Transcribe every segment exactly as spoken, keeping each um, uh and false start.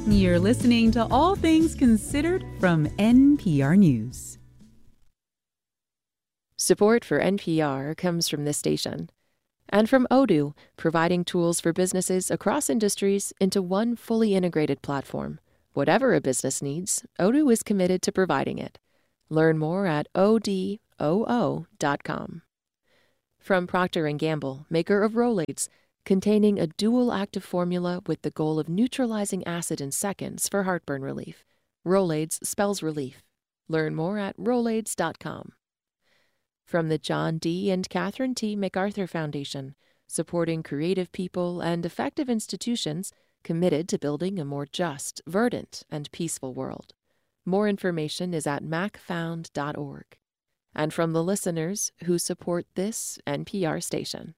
You're listening to All Things Considered from N P R News. Support for N P R comes from this station and from Odoo, providing tools for businesses across industries into one fully integrated platform. Whatever a business needs, Odoo is committed to providing it. Learn more at O D O O dot com. From Procter and Gamble, maker of Rolaids, containing a dual active formula with the goal of neutralizing acid in seconds for heartburn relief. Rolaids spells relief. Learn more at Rolaids dot com. From the John D. and Catherine T. MacArthur Foundation, supporting creative people and effective institutions committed to building a more just, verdant, and peaceful world. More information is at mac found dot org. And from the listeners who support this N P R station.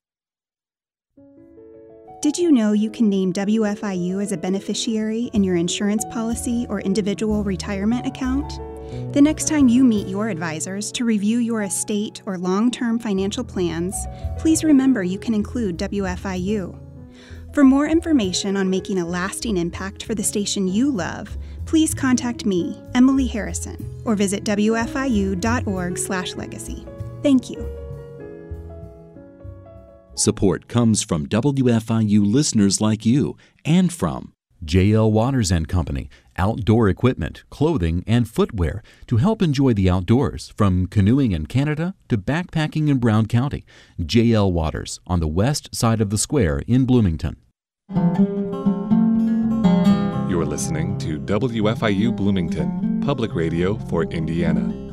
Did you know you can name W F I U as a beneficiary in your insurance policy or individual retirement account? The next time you meet your advisors to review your estate or long-term financial plans, please remember you can include W F I U. For more information on making a lasting impact for the station you love, please contact me, Emily Harrison, or visit W F I U dot org slash legacy. Thank you. Support comes from W F I U listeners like you and from J L Waters and Company, outdoor equipment, clothing, and footwear to help enjoy the outdoors, from canoeing in Canada to backpacking in Brown County. J L Waters on the west side of the square in Bloomington. You're listening to W F I U Bloomington, public radio for Indiana.